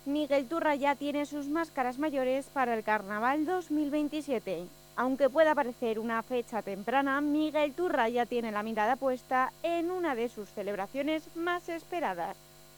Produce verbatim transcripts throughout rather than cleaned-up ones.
Miguel Turra ya tiene sus máscaras mayores para el Carnaval dos mil veintisiete. Aunque pueda parecer una fecha temprana, Miguel Turra ya tiene la mirada puesta en una de sus celebraciones más esperadas.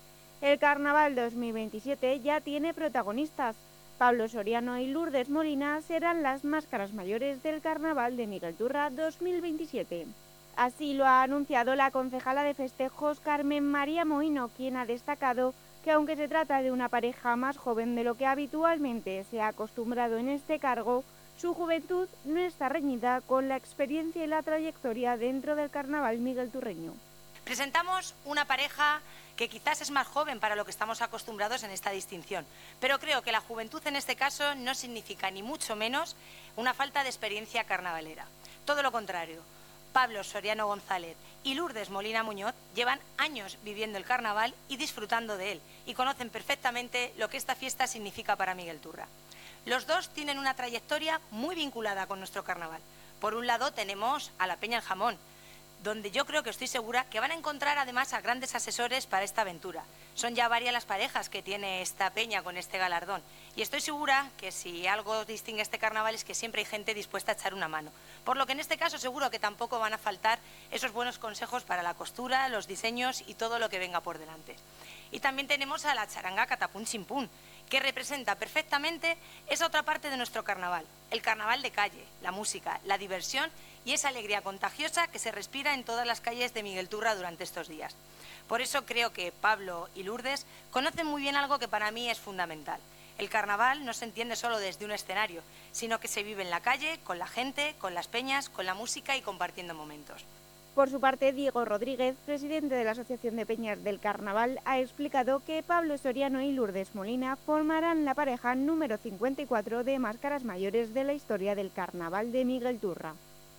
El Carnaval dos mil veintisiete ya tiene protagonistas. Pablo Soriano y Lourdes Molina serán las máscaras mayores del Carnaval de Miguel Turra dos mil veintisiete. Así lo ha anunciado la concejala de festejos Carmen María Moino, quien ha destacado que aunque se trata de una pareja más joven de lo que habitualmente se ha acostumbrado en este cargo, su juventud no está reñida con la experiencia y la trayectoria dentro del carnaval miguelturreño. Presentamos una pareja que quizás es más joven para lo que estamos acostumbrados en esta distinción, pero creo que la juventud en este caso no significa ni mucho menos una falta de experiencia carnavalera. Todo lo contrario. Pablo Soriano González y Lourdes Molina Muñoz llevan años viviendo el carnaval y disfrutando de él, y conocen perfectamente lo que esta fiesta significa para Miguel Turra. Los dos tienen una trayectoria muy vinculada con nuestro carnaval. Por un lado tenemos a la Peña El Jamón, donde yo creo que estoy segura que van a encontrar además a grandes asesores para esta aventura. Son ya varias las parejas que tiene esta peña con este galardón, y estoy segura que si algo distingue este carnaval es que siempre hay gente dispuesta a echar una mano. Por lo que en este caso seguro que tampoco van a faltar esos buenos consejos para la costura, los diseños y todo lo que venga por delante. Y también tenemos a la charanga Catapún Chimpún, que representa perfectamente esa otra parte de nuestro carnaval, el carnaval de calle, la música, la diversión y esa alegría contagiosa que se respira en todas las calles de Miguel Turra durante estos días. Por eso creo que Pablo y Lourdes conocen muy bien algo que para mí es fundamental. El carnaval no se entiende solo desde un escenario, sino que se vive en la calle, con la gente, con las peñas, con la música y compartiendo momentos. Por su parte, Diego Rodríguez, presidente de la Asociación de Peñas del Carnaval, ha explicado que Pablo Soriano y Lourdes Molina formarán la pareja número cincuenta y cuatro de máscaras mayores de la historia del Carnaval de Miguel Turra.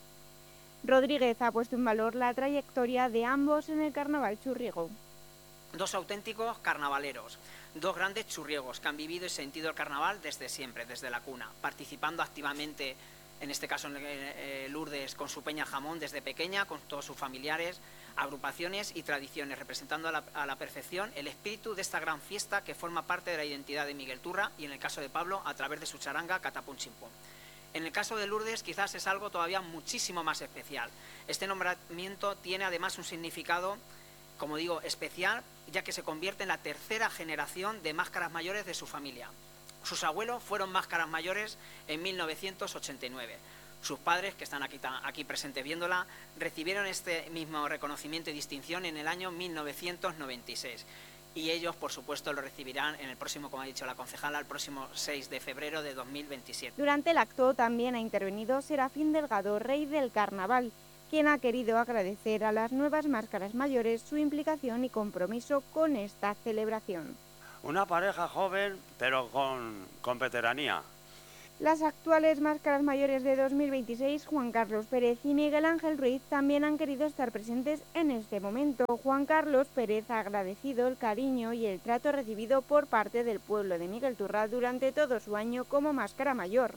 Rodríguez ha puesto en valor la trayectoria de ambos en el Carnaval churriego. Dos auténticos carnavaleros, dos grandes churriegos que han vivido y sentido el carnaval desde siempre, desde la cuna, participando activamente. En este caso eh, Lourdes con su Peña Jamón desde pequeña, con todos sus familiares, agrupaciones y tradiciones, representando a la, a la perfección el espíritu de esta gran fiesta que forma parte de la identidad de Miguel Turra y en el caso de Pablo a través de su charanga Catapún Chimpún. En el caso de Lourdes quizás es algo todavía muchísimo más especial. Este nombramiento tiene además un significado, como digo, especial, ya que se convierte en la tercera generación de máscaras mayores de su familia. Sus abuelos fueron máscaras mayores en mil novecientos ochenta y nueve. Sus padres, que están aquí, aquí presentes viéndola, recibieron este mismo reconocimiento y distinción en el año mil novecientos noventa y seis. Y ellos, por supuesto, lo recibirán en el próximo, como ha dicho la concejala, el próximo seis de febrero de dos mil veintisiete. Durante el acto también ha intervenido Serafín Delgado, rey del carnaval, quien ha querido agradecer a las nuevas máscaras mayores su implicación y compromiso con esta celebración. Una pareja joven, pero con, con veteranía. Las actuales máscaras mayores de dos mil veintiséis, Juan Carlos Pérez y Miguel Ángel Ruiz, también han querido estar presentes en este momento. Juan Carlos Pérez ha agradecido el cariño y el trato recibido por parte del pueblo de Miguel Turra durante todo su año como máscara mayor.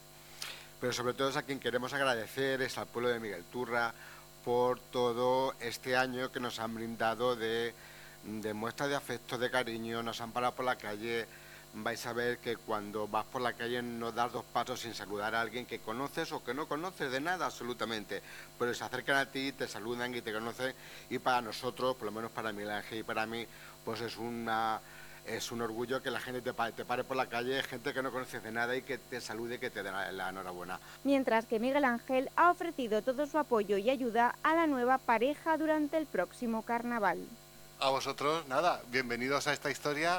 Pero sobre todo es a quien queremos agradecer, es al pueblo de Miguel Turra, por todo este año que nos han brindado de... de muestras de afecto, de cariño, nos han parado por la calle. Vais a ver que cuando vas por la calle no das dos pasos sin saludar a alguien que conoces o que no conoces de nada absolutamente, pero se acercan a ti, te saludan y te conocen, y para nosotros, por lo menos para Miguel Ángel y para mí, pues es una es un orgullo que la gente te pare, te pare por la calle, gente que no conoces de nada y que te salude y que te dé la, la enhorabuena. Mientras que Miguel Ángel ha ofrecido todo su apoyo y ayuda a la nueva pareja durante el próximo carnaval. A vosotros, nada, bienvenidos a esta historia.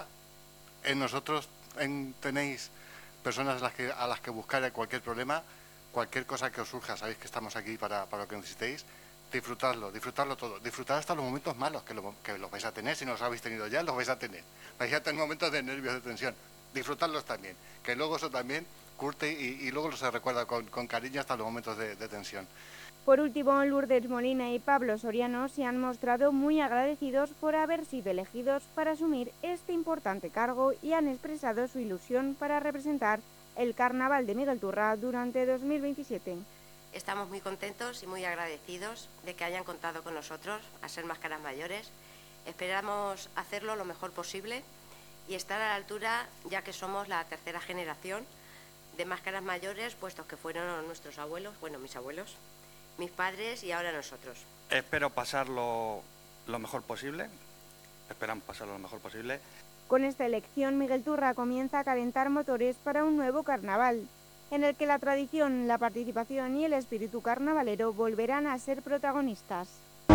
En nosotros en, tenéis personas a las, que, a las que buscar cualquier problema, cualquier cosa que os surja, sabéis que estamos aquí para, para lo que necesitéis. Disfrutarlo, disfrutarlo todo, disfrutar hasta los momentos malos, que, lo, que los vais a tener, si no los habéis tenido ya, los vais a tener. Vais a tener momentos de nervios, de tensión, disfrutarlos también, que luego eso también curte y, y luego se recuerda con, con cariño hasta los momentos de, de tensión. Por último, Lourdes Molina y Pablo Soriano se han mostrado muy agradecidos por haber sido elegidos para asumir este importante cargo y han expresado su ilusión para representar el Carnaval de Miguel Turra durante dos mil veintisiete. Estamos muy contentos y muy agradecidos de que hayan contado con nosotros a ser máscaras mayores. Esperamos hacerlo lo mejor posible y estar a la altura, ya que somos la tercera generación de máscaras mayores, puestos que fueron nuestros abuelos, bueno, mis abuelos, mis padres y ahora nosotros. Espero pasarlo lo mejor posible, esperamos pasarlo lo mejor posible. Con esta elección, Miguel Turra comienza a calentar motores para un nuevo carnaval, en el que la tradición, la participación y el espíritu carnavalero volverán a ser protagonistas.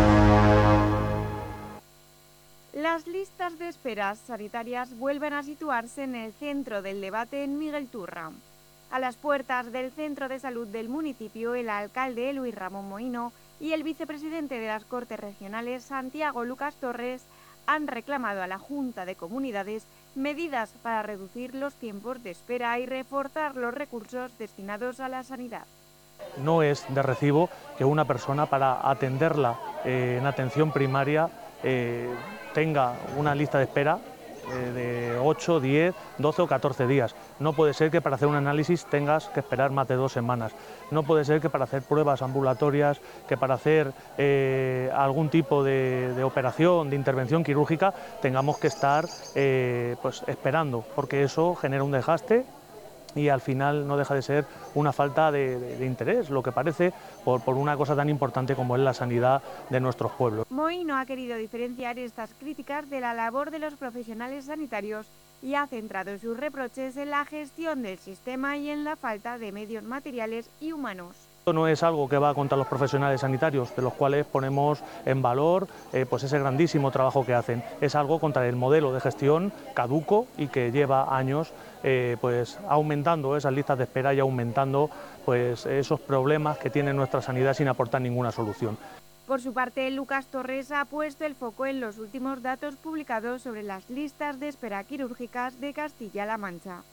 Las listas de esperas sanitarias vuelven a situarse en el centro del debate en Miguel Turra. A las puertas del Centro de Salud del municipio, el alcalde Luis Ramón Mohino y el vicepresidente de las Cortes Regionales, Santiago Lucas Torres, han reclamado a la Junta de Comunidades medidas para reducir los tiempos de espera y reforzar los recursos destinados a la sanidad. No es de recibo que una persona, para atenderla eh, en atención primaria, eh, tenga una lista de espera eh, de ocho, diez, doce o catorce días. No puede ser que para hacer un análisis tengas que esperar más de dos semanas. No puede ser que para hacer pruebas ambulatorias, que para hacer eh, algún tipo de, de operación, de intervención quirúrgica, tengamos que estar eh, pues, esperando, porque eso genera un desgaste y al final no deja de ser una falta de, de, de interés, lo que parece, por, por una cosa tan importante como es la sanidad de nuestros pueblos. Mohino ha querido diferenciar estas críticas de la labor de los profesionales sanitarios y ha centrado sus reproches en la gestión del sistema y en la falta de medios materiales y humanos. Esto no es algo que va contra los profesionales sanitarios, de los cuales ponemos en valor eh, pues ese grandísimo trabajo que hacen. Es algo contra el modelo de gestión caduco y que lleva años eh, pues aumentando esas listas de espera y aumentando pues esos problemas que tiene nuestra sanidad sin aportar ninguna solución. Por su parte, Lucas Torres ha puesto el foco en los últimos datos publicados sobre las listas de espera quirúrgicas de Castilla-La Mancha.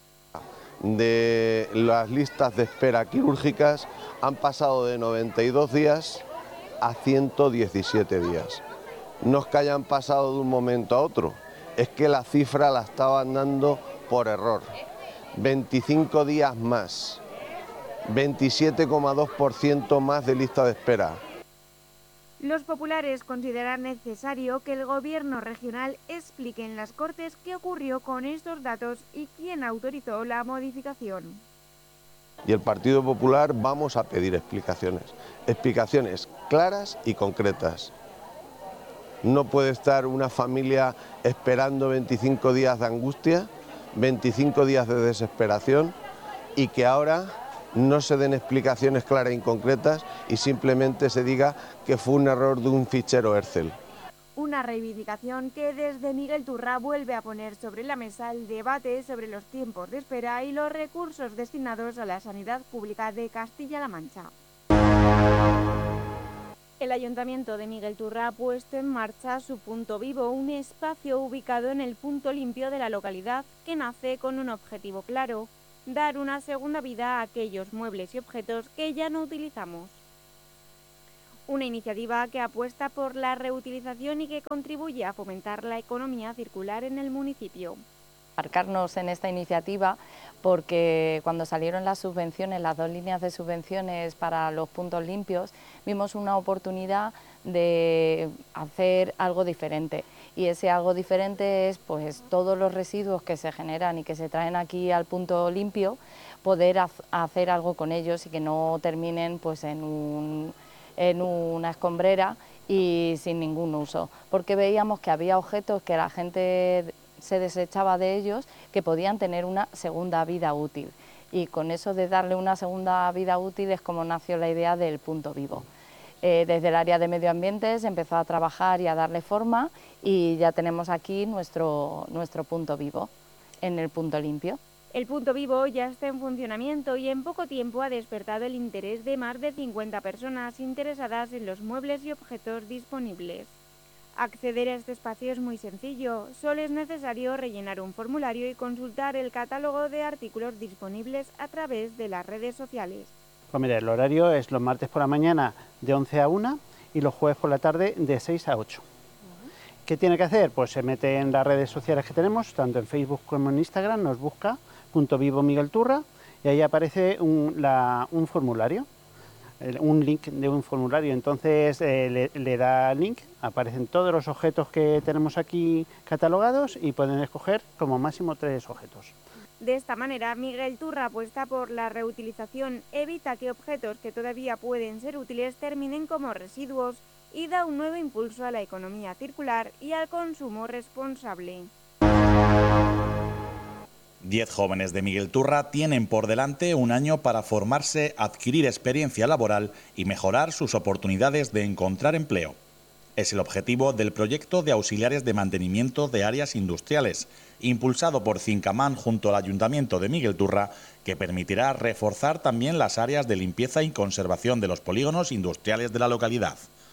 De las listas de espera quirúrgicas han pasado de noventa y dos días a ciento diecisiete días. No es que hayan pasado de un momento a otro, es que la cifra la estaban dando por error. veinticinco días más, veintisiete coma dos por ciento más de lista de espera. Los populares consideran necesario que el gobierno regional explique en las Cortes qué ocurrió con estos datos y quién autorizó la modificación. Y el Partido Popular vamos a pedir explicaciones, explicaciones claras y concretas. No puede estar una familia esperando veinticinco días de angustia, veinticinco días de desesperación y que ahora no se den explicaciones claras y concretas y simplemente se diga que fue un error de un fichero Excel. Una reivindicación que desde Miguel Turra vuelve a poner sobre la mesa el debate sobre los tiempos de espera y los recursos destinados a la sanidad pública de Castilla-La Mancha. El Ayuntamiento de Miguel Turra ha puesto en marcha su Punto Vivo, un espacio ubicado en el punto limpio de la localidad que nace con un objetivo claro: dar una segunda vida a aquellos muebles y objetos que ya no utilizamos. Una iniciativa que apuesta por la reutilización y que contribuye a fomentar la economía circular en el municipio. Marcarnos en esta iniciativa porque cuando salieron las subvenciones, las dos líneas de subvenciones para los puntos limpios, vimos una oportunidad de hacer algo diferente. Y ese algo diferente es pues todos los residuos que se generan y que se traen aquí al punto limpio, poder hacer algo con ellos y que no terminen pues en, un, en una escombrera y sin ningún uso. Porque veíamos que había objetos que la gente se desechaba de ellos que podían tener una segunda vida útil. Y con eso de darle una segunda vida útil es como nació la idea del Punto Vivo. Eh, desde el área de medio ambiente se empezó a trabajar y a darle forma y ya tenemos aquí nuestro, nuestro punto vivo en el punto limpio. El Punto Vivo ya está en funcionamiento y en poco tiempo ha despertado el interés de más de cincuenta personas interesadas en los muebles y objetos disponibles. Acceder a este espacio es muy sencillo, solo es necesario rellenar un formulario y consultar el catálogo de artículos disponibles a través de las redes sociales. Pues mira, el horario es los martes por la mañana de once a una y los jueves por la tarde de seis a ocho. Uh-huh. ¿Qué tiene que hacer? Pues se mete en las redes sociales que tenemos, tanto en Facebook como en Instagram, nos busca Punto Vivo Miguel Turra y ahí aparece un, la, un formulario. un link de un formulario. Entonces eh, le, le da el link, aparecen todos los objetos que tenemos aquí catalogados y pueden escoger como máximo tres objetos. De esta manera, Miguel Turra apuesta por la reutilización, evita que objetos que todavía pueden ser útiles terminen como residuos y da un nuevo impulso a la economía circular y al consumo responsable. Diez jóvenes de Miguel Turra tienen por delante un año para formarse, adquirir experiencia laboral y mejorar sus oportunidades de encontrar empleo. Es el objetivo del proyecto de auxiliares de mantenimiento de áreas industriales, impulsado por Cincaman junto al Ayuntamiento de Miguel Turra, que permitirá reforzar también las áreas de limpieza y conservación de los polígonos industriales de la localidad.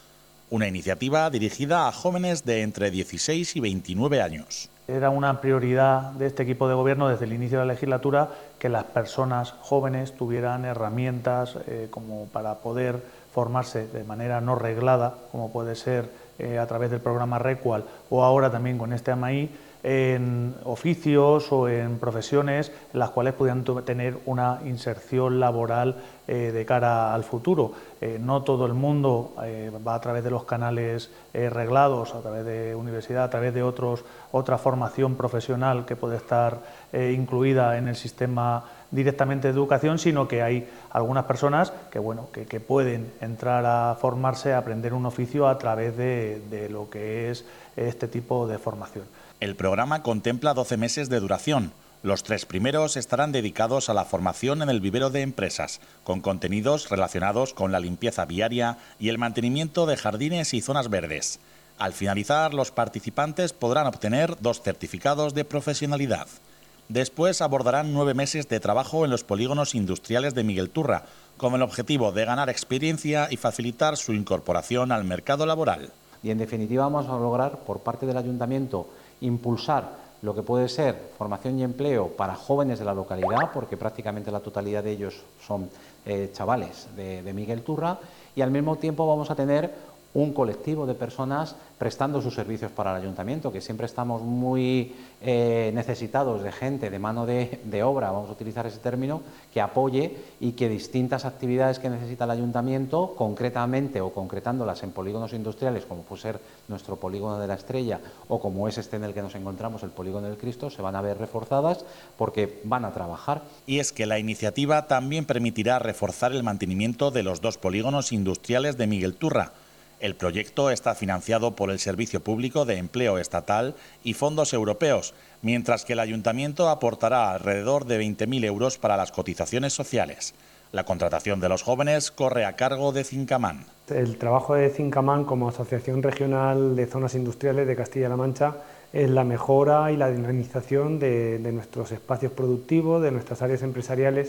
Una iniciativa dirigida a jóvenes de entre dieciséis y veintinueve años. Era una prioridad de este equipo de gobierno desde el inicio de la legislatura que las personas jóvenes tuvieran herramientas eh, como para poder formarse de manera no reglada, como puede ser eh, a través del programa Recual o ahora también con este A M A I, en oficios o en profesiones en las cuales pudieran tener una inserción laboral eh, de cara al futuro. Eh, no todo el mundo eh, va a través de los canales eh, reglados, a través de universidad, a través de otros, otra formación profesional que puede estar eh, incluida en el sistema directamente de educación, sino que hay algunas personas que, bueno, que, que pueden entrar a formarse, a aprender un oficio a través de, de lo que es este tipo de formación. El programa contempla doce meses de duración. Los tres primeros estarán dedicados a la formación en el vivero de empresas, con contenidos relacionados con la limpieza viaria y el mantenimiento de jardines y zonas verdes. Al finalizar, los participantes podrán obtener dos certificados de profesionalidad. Después abordarán nueve meses de trabajo en los polígonos industriales de Miguel Turra, con el objetivo de ganar experiencia y facilitar su incorporación al mercado laboral. Y en definitiva vamos a lograr por parte del Ayuntamiento impulsar lo que puede ser formación y empleo para jóvenes de la localidad, porque prácticamente la totalidad de ellos son eh, chavales de, de Miguel Turra, y al mismo tiempo vamos a tener un colectivo de personas prestando sus servicios para el Ayuntamiento, que siempre estamos muy eh, necesitados de gente, de mano de, de obra, vamos a utilizar ese término, que apoye y que distintas actividades que necesita el Ayuntamiento, concretamente o concretándolas en polígonos industriales, como puede ser nuestro polígono de la Estrella o como es este en el que nos encontramos, el polígono del Cristo, se van a ver reforzadas porque van a trabajar. Y es que la iniciativa también permitirá reforzar el mantenimiento de los dos polígonos industriales de Miguel Turra. El proyecto está financiado por el Servicio Público de Empleo Estatal y fondos europeos, mientras que el Ayuntamiento aportará alrededor de veinte mil euros para las cotizaciones sociales. La contratación de los jóvenes corre a cargo de Cincaman. El trabajo de Cincaman como Asociación Regional de Zonas Industriales de Castilla-La Mancha es la mejora y la dinamización de, de nuestros espacios productivos, de nuestras áreas empresariales,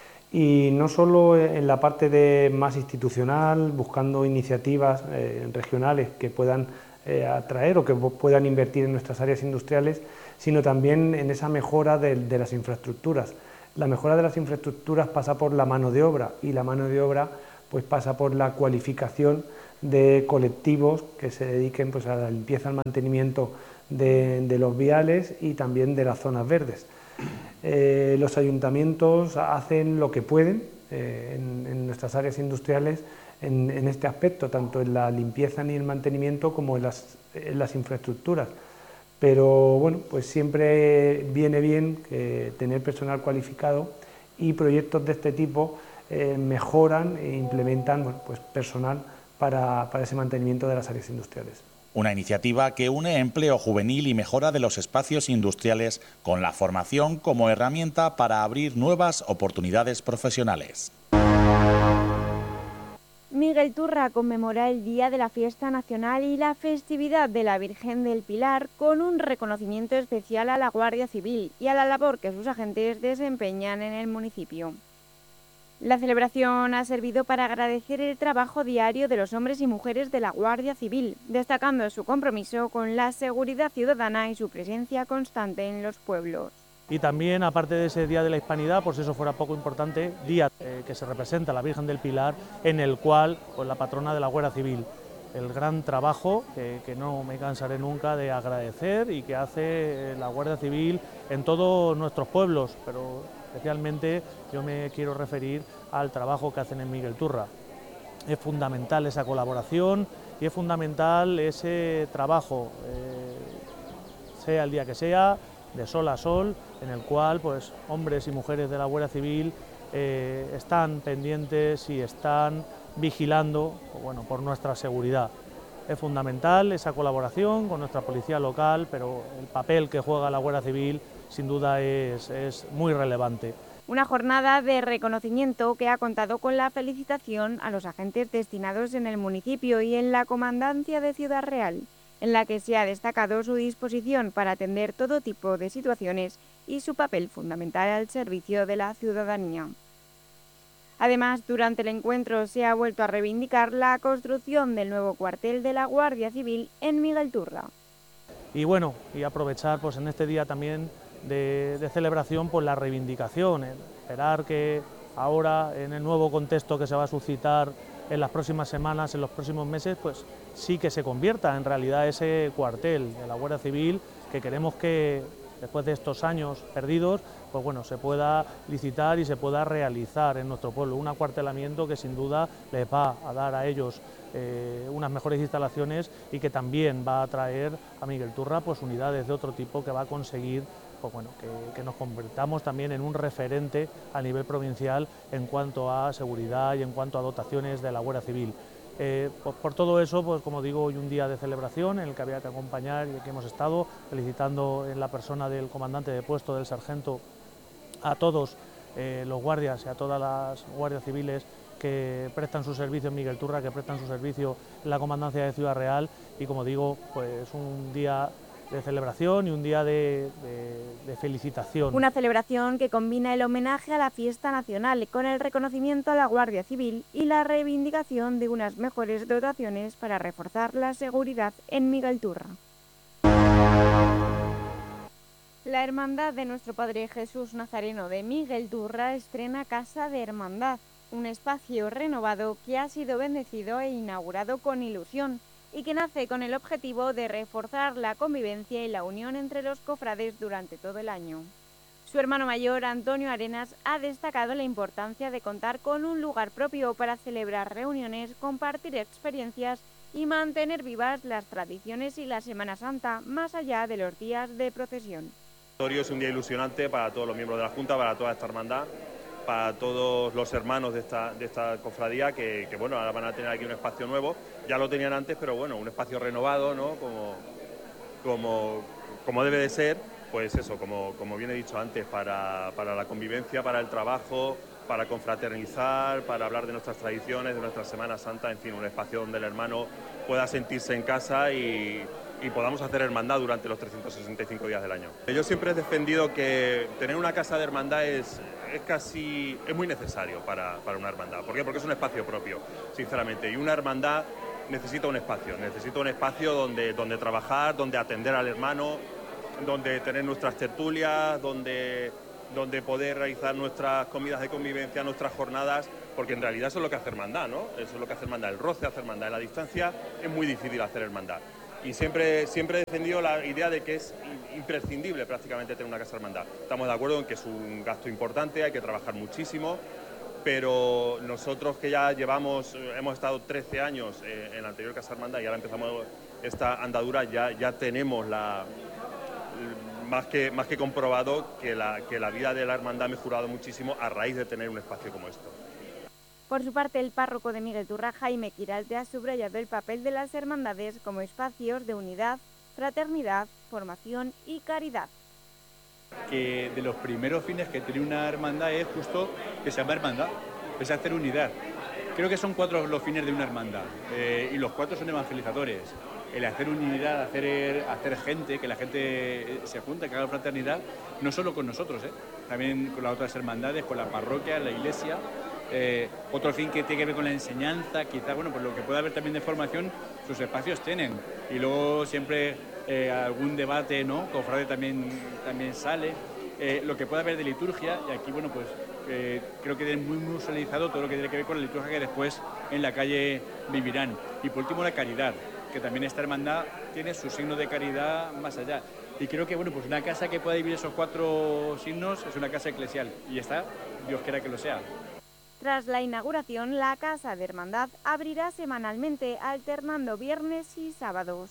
y no solo en la parte de más institucional, buscando iniciativas eh, regionales que puedan eh, atraer o que puedan invertir en nuestras áreas industriales, sino también en esa mejora de, de las infraestructuras. La mejora de las infraestructuras pasa por la mano de obra, y la mano de obra pues pasa por la cualificación de colectivos que se dediquen pues a la limpieza, al mantenimiento de, de los viales y también de las zonas verdes. Eh, los ayuntamientos hacen lo que pueden eh, en, en nuestras áreas industriales en, en este aspecto, tanto en la limpieza ni el mantenimiento como en las, en las infraestructuras. Pero bueno, pues siempre viene bien eh, tener personal cualificado, y proyectos de este tipo eh, mejoran e implementan bueno, pues personal para, para ese mantenimiento de las áreas industriales. Una iniciativa que une empleo juvenil y mejora de los espacios industriales con la formación como herramienta para abrir nuevas oportunidades profesionales. Miguel Turra conmemora el Día de la Fiesta Nacional y la festividad de la Virgen del Pilar con un reconocimiento especial a la Guardia Civil y a la labor que sus agentes desempeñan en el municipio. La celebración ha servido para agradecer el trabajo diario de los hombres y mujeres de la Guardia Civil, destacando su compromiso con la seguridad ciudadana y su presencia constante en los pueblos. Y también, aparte de ese Día de la Hispanidad, por si eso fuera poco importante, día eh, que se representa a la Virgen del Pilar, en el cual, pues la patrona de la Guardia Civil, el gran trabajo que, que no me cansaré nunca de agradecer y que hace la Guardia Civil en todos nuestros pueblos, pero especialmente yo me quiero referir al trabajo que hacen en Miguel Turra. es fundamental esa colaboración y es fundamental ese trabajo, eh, sea el día que sea, de sol a sol, en el cual pues, hombres y mujeres de la Guardia Civil eh, están pendientes y están vigilando bueno, por nuestra seguridad. Es fundamental esa colaboración con nuestra policía local, pero el papel que juega la Guardia Civil sin duda es, es muy relevante. Una jornada de reconocimiento que ha contado con la felicitación a los agentes destinados en el municipio y en la Comandancia de Ciudad Real, en la que se ha destacado su disposición para atender todo tipo de situaciones y su papel fundamental al servicio de la ciudadanía. Además, durante el encuentro se ha vuelto a reivindicar la construcción del nuevo cuartel de la Guardia Civil en Miguelturra. Y bueno, y aprovechar pues, en este día también de, de celebración pues, la reivindicación, esperar que ahora en el nuevo contexto que se va a suscitar en las próximas semanas, en los próximos meses, pues sí que se convierta en realidad ese cuartel de la Guardia Civil que queremos que después de estos años perdidos, pues bueno, se pueda licitar y se pueda realizar en nuestro pueblo. Un acuartelamiento que sin duda les va a dar a ellos eh, unas mejores instalaciones y que también va a traer a Miguelturra pues, unidades de otro tipo que va a conseguir pues, bueno, que, que nos convirtamos también en un referente a nivel provincial en cuanto a seguridad y en cuanto a dotaciones de la Guardia Civil. Eh, por, por todo eso, pues como digo, hoy un día de celebración en el que había que acompañar y que hemos estado felicitando en la persona del comandante de puesto, del sargento, a todos eh, los guardias y a todas las guardias civiles que prestan su servicio en Miguelturra, que prestan su servicio en la Comandancia de Ciudad Real y como digo, pues un día de celebración y un día de, de, de felicitación. Una celebración que combina el homenaje a la fiesta nacional con el reconocimiento a la Guardia Civil y la reivindicación de unas mejores dotaciones para reforzar la seguridad en Miguelturra. La Hermandad de Nuestro Padre Jesús Nazareno de Miguelturra estrena Casa de Hermandad, un espacio renovado que ha sido bendecido e inaugurado con ilusión y que nace con el objetivo de reforzar la convivencia y la unión entre los cofrades durante todo el año. Su hermano mayor, Antonio Arenas, ha destacado la importancia de contar con un lugar propio para celebrar reuniones, compartir experiencias y mantener vivas las tradiciones y la Semana Santa, más allá de los días de procesión. Es un día ilusionante para todos los miembros de la Junta, para toda esta hermandad, para todos los hermanos de esta, de esta cofradía que, que, bueno, ahora van a tener aquí un espacio nuevo. Ya lo tenían antes, pero bueno, un espacio renovado, ¿no? Como, como, como debe de ser, pues eso, como, como bien he dicho antes, para, para la convivencia, para el trabajo, para confraternizar, para hablar de nuestras tradiciones, de nuestra Semana Santa, en fin, un espacio donde el hermano pueda sentirse en casa y, y podamos hacer hermandad durante los trescientos sesenta y cinco días del año. Yo siempre he defendido que tener una casa de hermandad es, es casi, es muy necesario para, para una hermandad. ¿Por qué? Porque es un espacio propio, sinceramente, y una hermandad necesita un espacio, necesita un espacio donde, donde trabajar, donde atender al hermano, donde tener nuestras tertulias, donde, donde poder realizar nuestras comidas de convivencia, nuestras jornadas, porque en realidad eso es lo que hace hermandad, ¿no? Eso es lo que hace hermandad, el roce hace hermandad, en la distancia es muy difícil hacer hermandad. Y siempre, siempre he defendido la idea de que es imprescindible prácticamente tener una casa de hermandad. Estamos de acuerdo en que es un gasto importante, hay que trabajar muchísimo, pero nosotros que ya llevamos, hemos estado trece años en la anterior casa de hermandad y ahora empezamos esta andadura, ya, ya tenemos la, más, que, más que comprobado que la, que la vida de la hermandad ha mejorado muchísimo a raíz de tener un espacio como esto. Por su parte, el párroco de Miguelturra, Jaime Quiralte, ha subrayado el papel de las hermandades como espacios de unidad, fraternidad, formación y caridad. Que de los primeros fines que tiene una hermandad es justo que se llama hermandad, es hacer unidad. Creo que son cuatro los fines de una hermandad eh, y los cuatro son evangelizadores. El hacer unidad, hacer, hacer gente, que la gente se junte, que haga fraternidad, no solo con nosotros, eh, también con las otras hermandades, con la parroquia, la iglesia. Eh, otro fin que tiene que ver con la enseñanza, quizá, bueno, pues lo que pueda haber también de formación, sus espacios tienen. Y luego siempre eh, algún debate, ¿no? Cofrade también, también sale. Eh, lo que pueda haber de liturgia, y aquí, bueno, pues eh, creo que tienen muy musealizado todo lo que tiene que ver con la liturgia que después en la calle vivirán. Y por último, la caridad, que también esta hermandad tiene su signo de caridad más allá. Y creo que, bueno, pues una casa que pueda vivir esos cuatro signos es una casa eclesial. Y esta, Dios quiera que lo sea. Tras la inauguración, la Casa de Hermandad abrirá semanalmente, alternando viernes y sábados.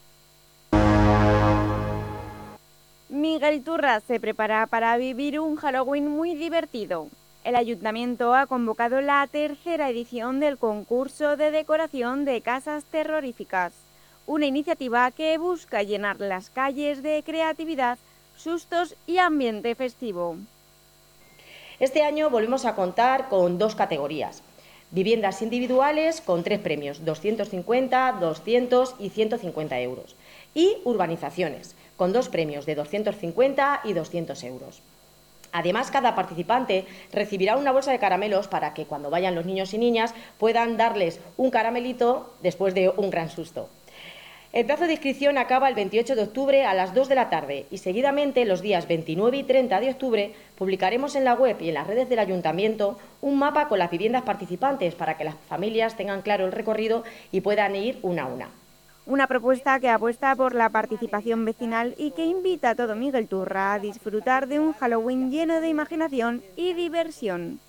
Miguel Turra se prepara para vivir un Halloween muy divertido. El Ayuntamiento ha convocado la tercera edición del concurso de decoración de casas terroríficas, una iniciativa que busca llenar las calles de creatividad, sustos y ambiente festivo. Este año volvemos a contar con dos categorías. Viviendas individuales con tres premios, doscientos cincuenta, doscientos y ciento cincuenta euros. Y urbanizaciones, con dos premios de doscientos cincuenta y doscientos euros. Además, cada participante recibirá una bolsa de caramelos para que cuando vayan los niños y niñas puedan darles un caramelito después de un gran susto. El plazo de inscripción acaba el veintiocho de octubre a las dos de la tarde y seguidamente los días veintinueve y treinta de octubre publicaremos en la web y en las redes del Ayuntamiento un mapa con las viviendas participantes para que las familias tengan claro el recorrido y puedan ir una a una. Una propuesta que apuesta por la participación vecinal y que invita a todo Miguel Turra a disfrutar de un Halloween lleno de imaginación y diversión.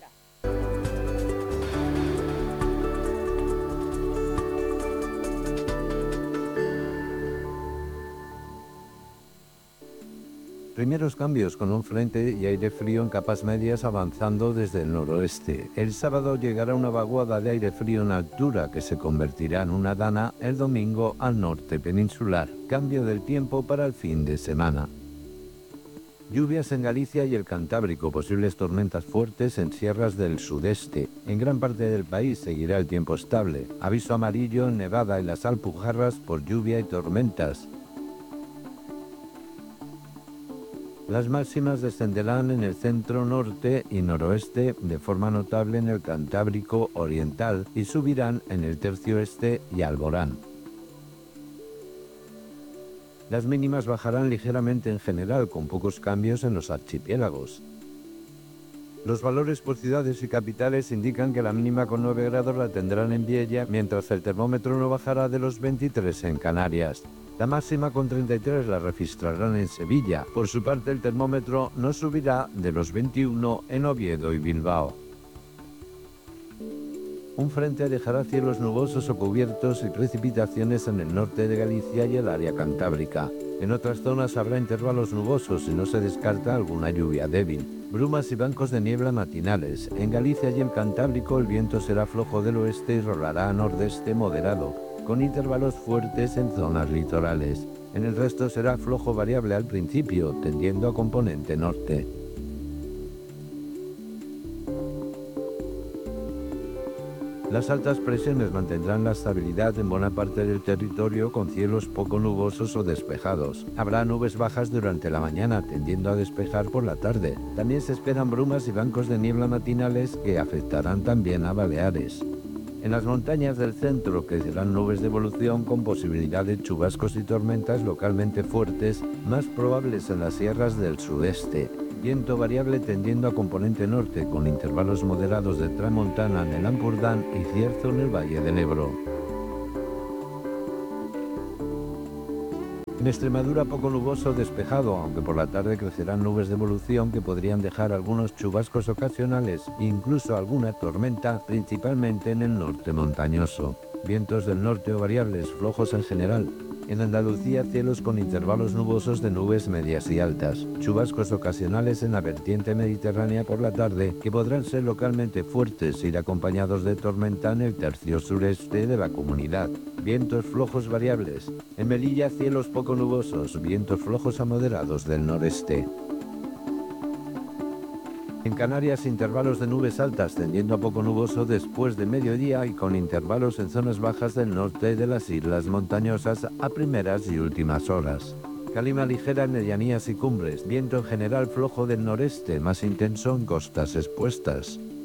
Primeros cambios con un frente y aire frío en capas medias avanzando desde el noroeste. El sábado llegará una vaguada de aire frío en altura que se convertirá en una dana el domingo al norte peninsular. Cambio del tiempo para el fin de semana. Lluvias en Galicia y el Cantábrico, posibles tormentas fuertes en sierras del sudeste. En gran parte del país seguirá el tiempo estable. Aviso amarillo en Nevada y las Alpujarras por lluvia y tormentas. Las máximas descenderán en el centro norte y noroeste de forma notable en el Cantábrico oriental y subirán en el tercio este y Alborán. Las mínimas bajarán ligeramente en general, con pocos cambios en los archipiélagos. Los valores por ciudades y capitales indican que la mínima con nueve grados la tendrán en Viella, mientras el termómetro no bajará de los veintitrés en Canarias. La máxima con treinta y tres la registrarán en Sevilla. Por su parte, el termómetro no subirá de los veintiuno en Oviedo y Bilbao. Un frente dejará cielos nubosos o cubiertos y precipitaciones en el norte de Galicia y el área cantábrica. En otras zonas habrá intervalos nubosos y no se descarta alguna lluvia débil. Brumas y bancos de niebla matinales. En Galicia y el Cantábrico el viento será flojo del oeste y rolará a nordeste moderado, con intervalos fuertes en zonas litorales. En el resto será flojo variable al principio, tendiendo a componente norte. Las altas presiones mantendrán la estabilidad en buena parte del territorio con cielos poco nubosos o despejados. Habrá nubes bajas durante la mañana, tendiendo a despejar por la tarde. También se esperan brumas y bancos de niebla matinales que afectarán también a Baleares. En las montañas del centro crecerán nubes de evolución con posibilidad de chubascos y tormentas localmente fuertes, más probables en las sierras del sudeste. Viento variable tendiendo a componente norte, con intervalos moderados de tramontana en el Ampurdán y cierzo en el Valle del Ebro. En Extremadura poco nuboso despejado, aunque por la tarde crecerán nubes de evolución que podrían dejar algunos chubascos ocasionales e incluso alguna tormenta, principalmente en el norte montañoso. Vientos del norte o variables flojos en general. En Andalucía, cielos con intervalos nubosos de nubes medias y altas. Chubascos ocasionales en la vertiente mediterránea por la tarde, que podrán ser localmente fuertes e ir acompañados de tormenta en el tercio sureste de la comunidad. Vientos flojos variables. En Melilla, cielos poco nubosos, vientos flojos a moderados del noreste. En Canarias, intervalos de nubes altas tendiendo a poco nuboso después de mediodía y con intervalos en zonas bajas del norte de las islas montañosas a primeras y últimas horas. Calima ligera en medianías y cumbres, viento en general flojo del noreste, más intenso en costas expuestas.